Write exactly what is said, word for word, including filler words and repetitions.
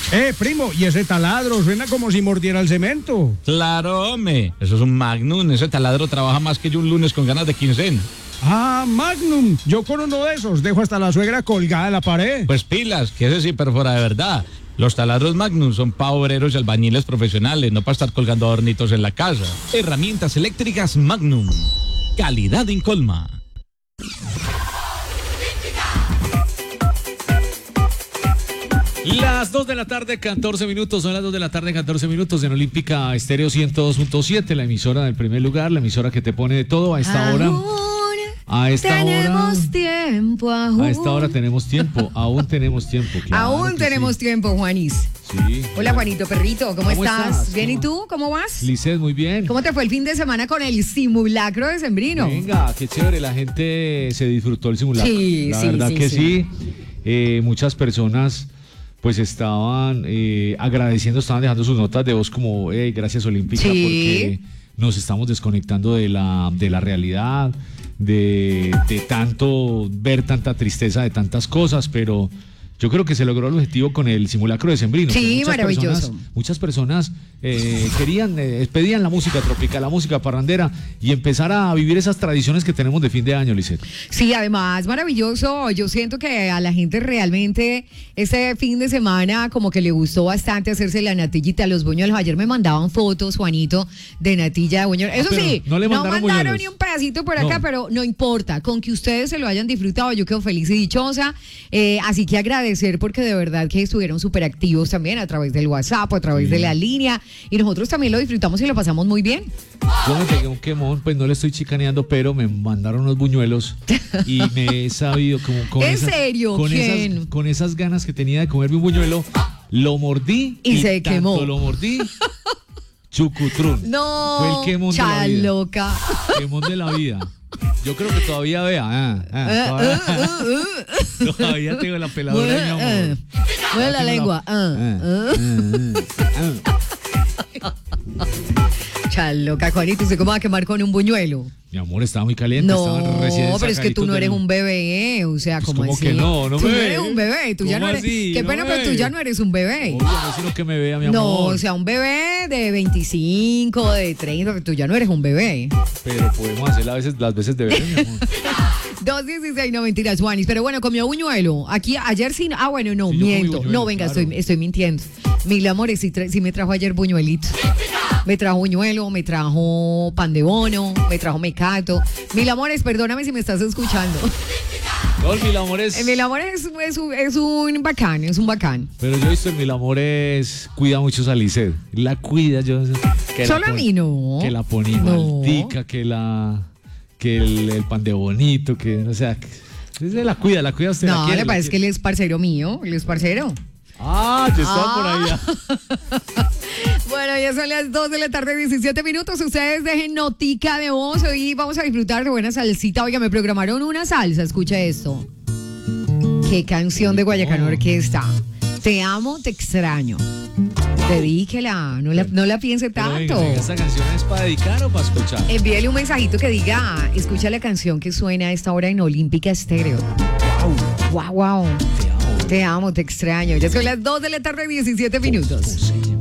Eh, primo, y ese taladro suena como si mordiera el cemento. Claro, hombre. Eso es un Magnum. Ese taladro trabaja más que yo un lunes con ganas de quincena. Ah, Magnum. Yo con uno de esos dejo hasta la suegra colgada en la pared. Pues pilas, que ese sí perfora de verdad. Los taladros Magnum son para obreros y albañiles profesionales, no para estar colgando adornitos en la casa. Herramientas eléctricas Magnum. Calidad Incolma. Las dos de la tarde, catorce minutos, son las dos de la tarde, catorce minutos en Olímpica Estéreo ciento dos punto siete, la emisora del primer lugar, la emisora que te pone de todo a esta hora. A esta tenemos hora, tiempo aún. A esta hora tenemos tiempo, aún tenemos tiempo. Claro aún tenemos sí. tiempo, Juanis. Sí. Hola, Juanito Perrito, ¿cómo, ¿Cómo estás? estás? ¿Bien ¿Cómo? y tú? ¿Cómo vas? Lisset, muy bien. ¿Cómo te fue el fin de semana con el simulacro de Sembrino? Venga, qué chévere, la gente se disfrutó el simulacro. Sí, la sí, verdad sí, que sí. sí. Eh, muchas personas pues estaban eh, agradeciendo, estaban dejando sus notas de voz como, hey, gracias Olímpica, Sí. porque nos estamos desconectando de la, de la realidad, de, de tanto ver tanta tristeza de tantas cosas, pero yo creo que se logró el objetivo con el simulacro de Sembrino. Sí, que muchas maravilloso. Personas, muchas personas eh, querían, eh, pedían la música tropical, la música parrandera y empezar a vivir esas tradiciones que tenemos de fin de año, Lisset. Sí, además, maravilloso. Yo siento que a la gente realmente este fin de semana como que le gustó bastante hacerse la natillita a los buñuelos. Ayer me mandaban fotos, Juanito, de natilla de buñuelos. Eso pero sí, no le mandaron buñuelos. ni un pedacito por acá, No. pero no importa. Con que ustedes se lo hayan disfrutado, yo quedo feliz y dichosa. Eh, así que agradecer porque de verdad que estuvieron súper activos también a través del WhatsApp, a través Sí. de la línea. Y nosotros también lo disfrutamos y lo pasamos muy bien. Yo me pegué un quemón, pues no le estoy chicaneando, pero me mandaron unos buñuelos y me he sabido como con ¿En esas, serio? con ¿Quién? esas con esas ganas que tenía de comerme un buñuelo, lo mordí Y se tanto quemó. lo mordí, chucutrún. No, Fue el quemón de la vida. chaloca. Quemón de la vida. Yo creo que todavía vea, ah, ah, Eh, todavía, uh, uh, uh. todavía tengo la peladora de mi amor. Eh, mueve la Tengo lengua. ah, Ah, ah. ah, ah. Chaloca, Juanito, ¿usted cómo va a quemar con un buñuelo? Mi amor, estaba muy caliente, No, estaban recién pero es que tú sacaditos no eres del- un bebé, o sea, Pues, ¿cómo ¿cómo así? que no? No tú me no ve. eres un bebé, tú ya ¿Cómo no eres. así? Qué No pena, me pero tú ve. ya no eres un bebé. Obvio, no es sino que me vea, mi amor. No, o sea, un bebé de veinticinco, de treinta, pero tú ya no eres un bebé. Pero podemos hacer las veces, las veces de bebé, mi amor. dos dieciséis, no mentiras, Juanis, pero bueno, comió buñuelo. Aquí, ayer sí, ah, bueno, no, Sí, yo comí miento. buñuelo, no, venga, claro. estoy, estoy mintiendo. Mil amores, sí, tra- sí me trajo ayer buñuelito. Me trajo buñuelo, me trajo pan de bono, me trajo mecato. Mil amores, perdóname si me estás escuchando. No, el Mil Amores. Eh, Mil amores es, es, un- es un bacán, es un bacán. Pero yo he visto el Mil Amores cuida mucho a Lisset. La cuida, yo. que la Solo a pon- mí no. Que la pone No. maltica, que la. Que el, el pan de bonito, que. O sea, que, se la cuida, la cuida usted. la No, quiere, le la parece que quiere. él es parcero mío, él es parcero. Ah, yo estaba Ah. por allá. Bueno, ya son las dos de la tarde, diecisiete minutos. Ustedes dejen notica de voz. Hoy vamos a disfrutar de buena salsita. Oiga, me programaron una salsa. Escucha esto. Qué canción de Guayacán Orquesta. Te amo, te extraño. Dedíquela. No la, no la piense Pero tanto. venga, ¿esta canción es para dedicar o para escuchar? Envíele un mensajito que diga, escucha la canción que suena a esta hora en Olímpica Estéreo. Wow, wow. Te amo. Te amo, te extraño. Ya son las dos de la tarde, diecisiete minutos. Oh, señor.